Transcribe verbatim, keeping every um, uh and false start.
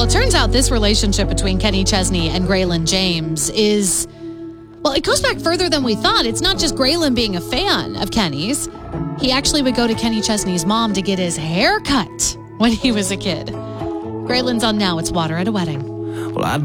it turns out this relationship between Kenny Chesney and Graylin James is, well, it goes back further than we thought. It's not just Graylin being a fan of Kenny's. He actually would go to Kenny Chesney's mom to get his hair cut when he was a kid. Graylin's on Now It's Water at a Wedding. Well, I